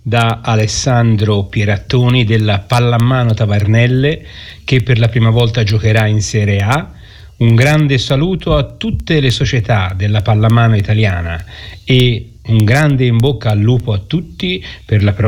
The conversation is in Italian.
da Alessandro Pierattoni della Pallamano Tavernelle, che per la prima volta giocherà in Serie A. Un grande saluto a tutte le società della pallamano italiana e un grande in bocca al lupo a tutti per la